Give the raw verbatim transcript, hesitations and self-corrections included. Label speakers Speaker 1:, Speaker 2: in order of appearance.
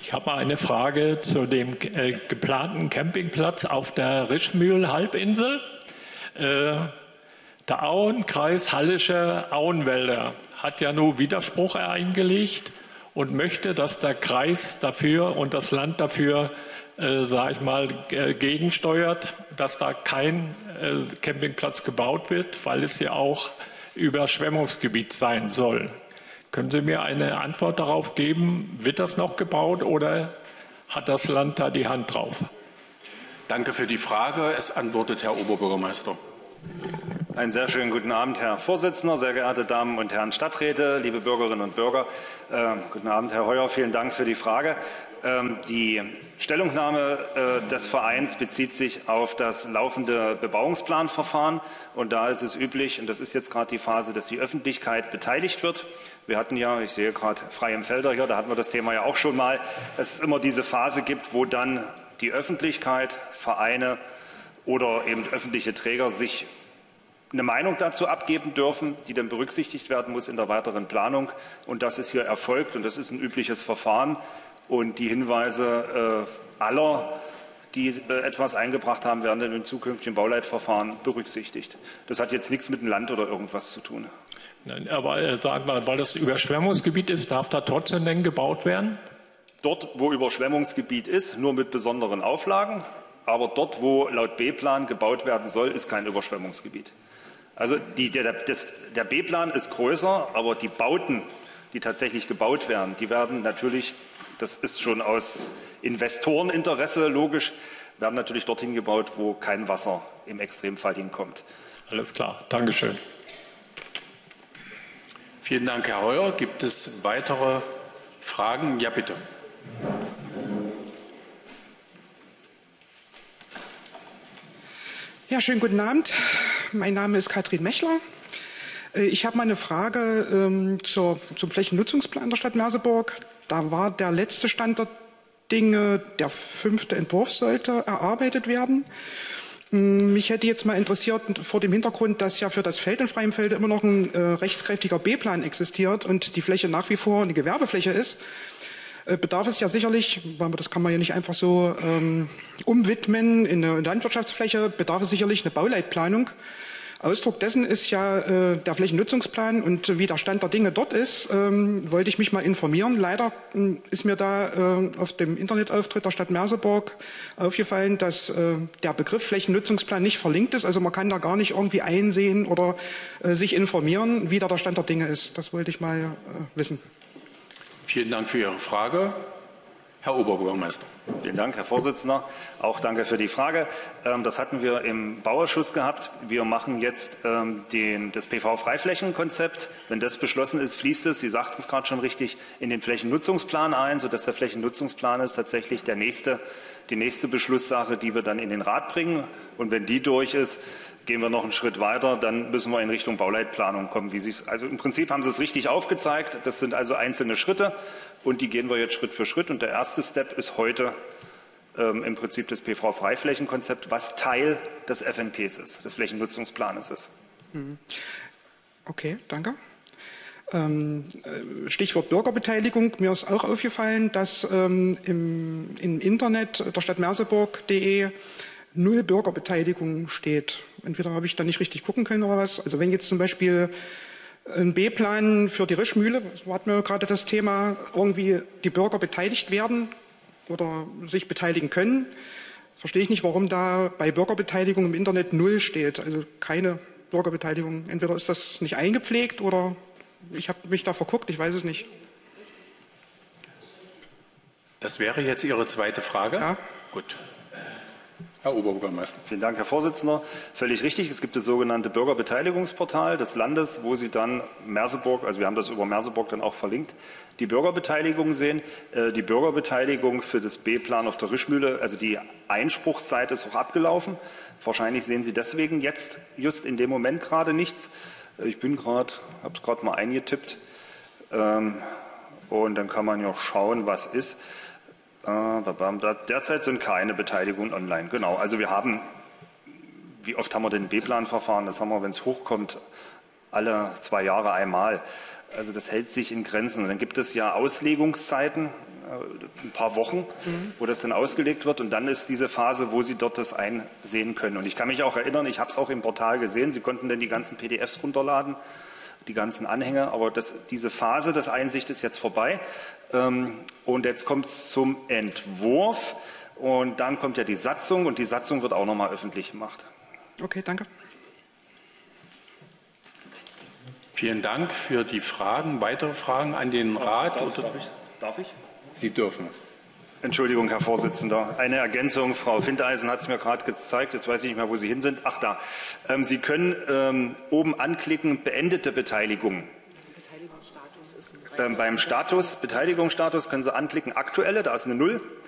Speaker 1: Ich habe mal eine Frage zu dem äh, geplanten Campingplatz auf der Rischmühl-Halbinsel. Äh, der Auenkreis Hallische Auenwälder hat ja nun Widerspruch eingelegt und möchte, dass der Kreis dafür und das Land dafür, äh, sage ich mal, äh, gegensteuert, dass da kein äh, Campingplatz gebaut wird, weil es ja auch Überschwemmungsgebiet sein soll. Können Sie mir eine Antwort darauf geben, wird das noch gebaut oder hat das Land da die Hand drauf?
Speaker 2: Danke für die Frage. Es antwortet Herr Oberbürgermeister.
Speaker 3: Einen sehr schönen guten Abend, Herr Vorsitzender, sehr geehrte Damen und Herren Stadträte, liebe Bürgerinnen und Bürger. Äh, guten Abend, Herr Heuer, vielen Dank für die Frage. Ähm, die Stellungnahme äh, des Vereins bezieht sich auf das laufende Bebauungsplanverfahren. Und da ist es üblich, und das ist jetzt gerade die Phase, dass die Öffentlichkeit beteiligt wird. Wir hatten ja, ich sehe gerade frei im Felder hier, da hatten wir das Thema ja auch schon mal, dass es immer diese Phase gibt, wo dann die Öffentlichkeit, Vereine oder eben öffentliche Träger sich eine Meinung dazu abgeben dürfen, die dann berücksichtigt werden muss in der weiteren Planung. Und das ist hier erfolgt und das ist ein übliches Verfahren. Und die Hinweise äh, aller, die äh, etwas eingebracht haben, werden dann im zukünftigen Bauleitverfahren berücksichtigt. Das hat jetzt nichts mit dem Land oder irgendwas zu tun.
Speaker 1: Nein, aber äh, sagen wir, weil das Überschwemmungsgebiet ist, darf da trotzdem denn gebaut werden?
Speaker 3: Dort, wo Überschwemmungsgebiet ist, nur mit besonderen Auflagen. Aber dort, wo laut B-Plan gebaut werden soll, ist kein Überschwemmungsgebiet. Also die, der, das, der B-Plan ist größer, aber die Bauten, die tatsächlich gebaut werden, die werden natürlich, das ist schon aus Investoreninteresse logisch, werden natürlich dorthin gebaut, wo kein Wasser im Extremfall hinkommt.
Speaker 1: Alles klar, Dankeschön.
Speaker 2: Vielen Dank, Herr Heuer. Gibt es weitere Fragen? Ja, bitte.
Speaker 4: Ja, schönen guten Abend. Mein Name ist Katrin Mechler. Ich habe mal eine Frage ähm, zur, zum Flächennutzungsplan der Stadt Merseburg. Da war der letzte Stand der Dinge, der fünfte Entwurf sollte erarbeitet werden. Mich hätte jetzt mal interessiert, vor dem Hintergrund, dass ja für das Feld in Freienfelde immer noch ein äh, rechtskräftiger B-Plan existiert und die Fläche nach wie vor eine Gewerbefläche ist, äh, bedarf es ja sicherlich, weil das kann man ja nicht einfach so ähm, umwidmen in eine Landwirtschaftsfläche, bedarf es sicherlich eine Bauleitplanung. Ausdruck dessen ist ja äh, der Flächennutzungsplan und wie der Stand der Dinge dort ist, ähm, wollte ich mich mal informieren. Leider äh, ist mir da äh, auf dem Internetauftritt der Stadt Merseburg aufgefallen, dass äh, der Begriff Flächennutzungsplan nicht verlinkt ist. Also man kann da gar nicht irgendwie einsehen oder äh, sich informieren, wie da der Stand der Dinge ist. Das wollte ich mal äh, wissen.
Speaker 2: Vielen Dank für Ihre Frage. Herr Oberbürgermeister.
Speaker 3: Vielen Dank, Herr Vorsitzender. Auch danke für die Frage. Das hatten wir im Bauausschuss gehabt. Wir machen jetzt den, das P V-Freiflächenkonzept. Wenn das beschlossen ist, fließt es, Sie sagten es gerade schon richtig, in den Flächennutzungsplan ein, sodass der Flächennutzungsplan ist tatsächlich der nächste, die nächste Beschlusssache, die wir dann in den Rat bringen. Und wenn die durch ist, gehen wir noch einen Schritt weiter, dann müssen wir in Richtung Bauleitplanung kommen. Wie Sie's, also im Prinzip haben Sie es richtig aufgezeigt. Das sind also einzelne Schritte und die gehen wir jetzt Schritt für Schritt. Und der erste Step ist heute ähm, im Prinzip das P V-Freiflächenkonzept, was Teil des F N Ps ist, des Flächennutzungsplanes ist.
Speaker 4: Okay, danke. Ähm, Stichwort Bürgerbeteiligung. Mir ist auch aufgefallen, dass ähm, im, im Internet der Stadt Merseburg punkt de null Bürgerbeteiligung steht. Entweder habe ich da nicht richtig gucken können oder was. Also wenn jetzt zum Beispiel ein B-Plan für die Rischmühle, so hatten wir gerade das Thema, irgendwie die Bürger beteiligt werden oder sich beteiligen können, verstehe ich nicht, warum da bei Bürgerbeteiligung im Internet null steht. Also keine Bürgerbeteiligung. Entweder ist das nicht eingepflegt oder ich habe mich da verguckt, ich weiß es nicht.
Speaker 2: Das wäre jetzt Ihre zweite Frage?
Speaker 4: Ja.
Speaker 2: Gut. Herr Oberbürgermeister.
Speaker 3: Vielen Dank, Herr Vorsitzender. Völlig richtig. Es gibt das sogenannte Bürgerbeteiligungsportal des Landes, wo Sie dann Merseburg, also wir haben das über Merseburg dann auch verlinkt, die Bürgerbeteiligung sehen. Die Bürgerbeteiligung für das B-Plan auf der Rischmühle, also die Einspruchszeit ist auch abgelaufen. Wahrscheinlich sehen Sie deswegen jetzt just in dem Moment gerade nichts. Ich bin gerade, habe es gerade mal eingetippt und dann kann man ja schauen, was ist. Derzeit sind keine Beteiligungen online. Genau, also wir haben, wie oft haben wir den B-Plan-Verfahren? Das haben wir, wenn es hochkommt, alle zwei Jahre einmal. Also das hält sich in Grenzen. Und dann gibt es ja Auslegungszeiten, ein paar Wochen, mhm. wo das dann ausgelegt wird. Und dann ist diese Phase, wo Sie dort das einsehen können. Und ich kann mich auch erinnern, ich habe es auch im Portal gesehen, Sie konnten dann die ganzen P D Fs runterladen, die ganzen Anhänge. Aber das, diese Phase des Einsicht ist jetzt vorbei. Und jetzt kommt es zum Entwurf. Und dann kommt ja die Satzung. Und die Satzung wird auch nochmal öffentlich gemacht.
Speaker 4: Okay, danke.
Speaker 2: Vielen Dank für die Fragen. Weitere Fragen an den Rat?
Speaker 3: Darf, darf, ich, darf ich?
Speaker 2: Sie dürfen.
Speaker 3: Entschuldigung, Herr Vorsitzender. Eine Ergänzung. Frau Findeisen hat es mir gerade gezeigt. Jetzt weiß ich nicht mehr, wo Sie hin sind. Ach, da. Ähm, Sie können ähm, oben anklicken, beendete Beteiligung. Ähm, beim Status, Beteiligungsstatus können Sie anklicken, aktuelle, da ist eine Null.